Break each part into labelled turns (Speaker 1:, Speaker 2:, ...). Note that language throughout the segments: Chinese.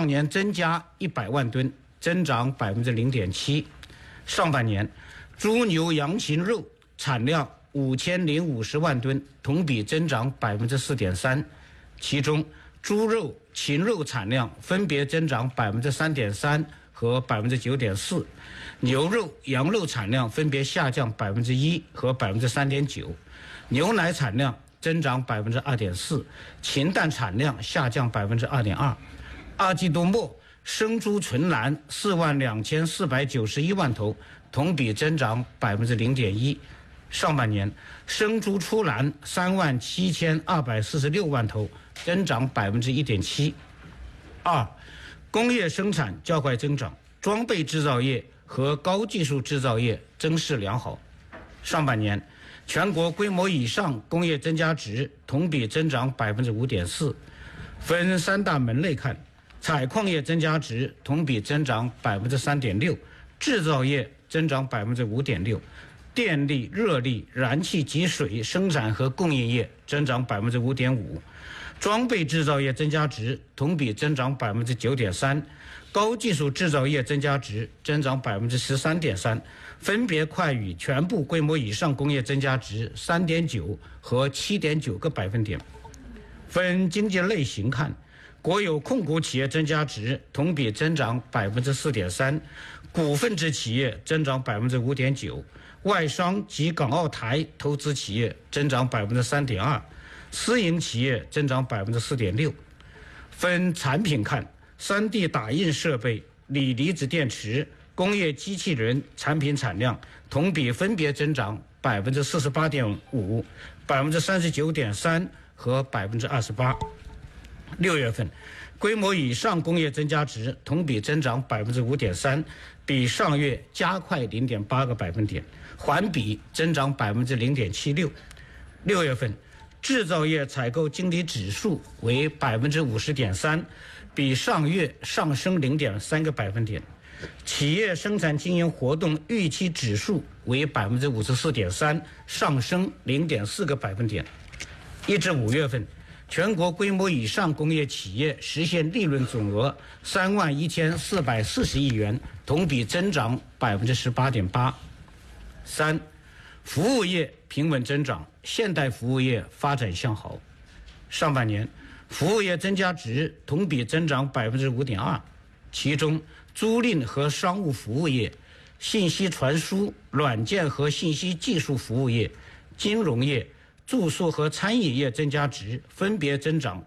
Speaker 1: 上年增加100万吨，增长0.7%。上半年，猪牛羊禽肉产量5050万吨，同比增长4.3%，其中猪肉、禽肉产量分别增长3.3%和9.4%，牛肉、羊肉产量分别下降1%和3.9%，牛奶产量增长2.4%，禽蛋产量下降2.2%。二季度末，生猪存栏42491万头，同比增长0.1%。上半年，生猪出栏37246万头，增长1.7%。二，工业生产较快增长，装备制造业和高技术制造业增势良好。上半年，全国规模以上工业增加值同比增长5.4%。分三大门类看，采矿业增加值同比增长3.6%，制造业增长5.6%，电力、热力、燃气及水生产和供应业增长5.5%，装备制造业增加值同比增长9.3%，高技术制造业增加值增长13.3%，分别快于全部规模以上工业增加值3.9和7.9个百分点。分经济类型看，国有控股企业增加值同比增长4.3%，股份制企业增长5.9%，外商及港澳台投资企业增长3.2%，私营企业增长4.6%。分产品看，3D 打印设备、锂离子电池、工业机器人产品产量同比分别增长48.5%、39.3%和28%。6月份，规模以上工业增加值同比增长5.3%，比上月加快0.8个百分点，环比增长0.76%。6月份，制造业采购经理指数为50.3%，比上月上升0.3个百分点。企业生产经营活动预期指数为54.3%，上升0.4个百分点。1至5月份，全国规模以上工业企业实现利润总额31440亿元，同比增长18.8%。3，服务业平稳增长，现代服务业发展向好。上半年，服务业增加值同比增长5.2%，其中租赁和商务服务业、信息传输、软件和信息技术服务业、金融业、住宿和餐饮业增加值分别增长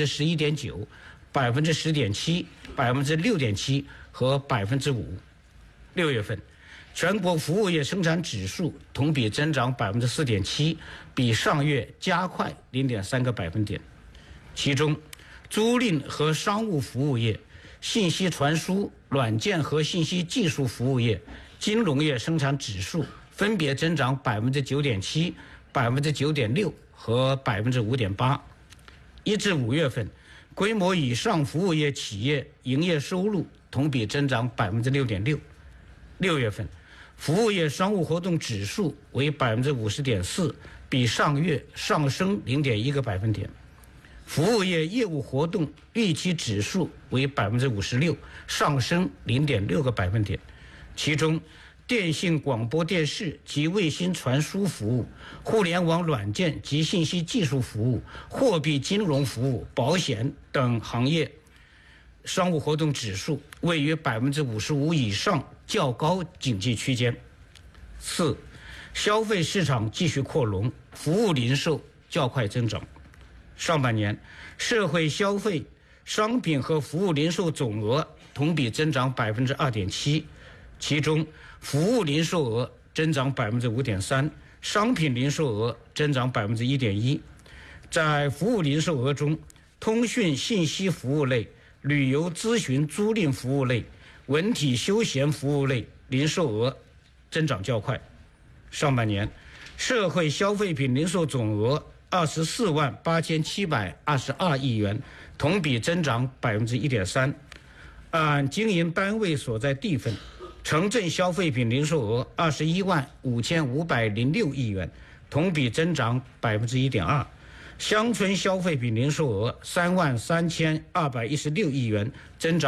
Speaker 1: 11.9%、10.7%、6.7%和5%。6月份，全国服务业生产指数同比增长4.7%，比上月加快0.3个百分点。其中，租赁和商务服务业、信息传输、软件和信息技术服务业、金融业生产指数分别增长9.7%、9.6%和5.8%。1至5月份，规模以上服务业企业营业收入同比增长6.6%。6月份，服务业商务活动指数为50.4%，比上月上升0.1个百分点。服务业业务活动预期指数为56%，上升0.6个百分点。其中，电信广播电视及卫星传输服务、互联网软件及信息技术服务、货币金融服务、保险等行业商务活动指数位于55%以上，较高经济区间。4，消费市场继续扩容，服务零售较快增长。上半年，社会消费商品和服务零售总额同比增长2.7%，其中服务零售额增长5.3%，商品零售额增长1.1%。在服务零售额中，通讯信息服务类、旅游咨询租赁服务类、文体休闲服务类零售额增长较快。上半年，社会消费品零售总额248722亿元，同比增长1.3%。按经营单位所在地分，城镇消费品零售额215506亿元，同比增长1.2%；乡村消费品零售额33216亿元，增长